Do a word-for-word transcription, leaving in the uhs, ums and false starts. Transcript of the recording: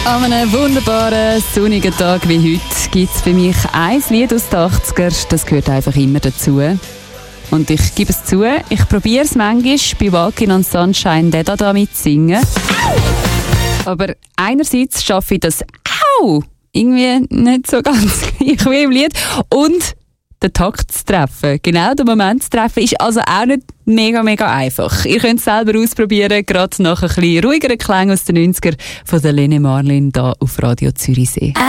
An einem wunderbaren, sonnigen Tag wie heute gibt es für mich ein Lied aus den achtziger. Das gehört einfach immer dazu. Und ich gebe es zu, ich probiere es manchmal bei Walking on Sunshine Deda da mitzusingen. Aber einerseits schaffe ich das Au! irgendwie nicht so ganz gleich wie im Lied. Und den Takt zu treffen, genau den Moment zu treffen, ist also auch nicht mega, mega einfach. Ihr könnt es selber ausprobieren, gerade nach ein bisschen ruhigeren Klängen aus den neunziger von der Lene Marlin hier auf Radio Zürichsee.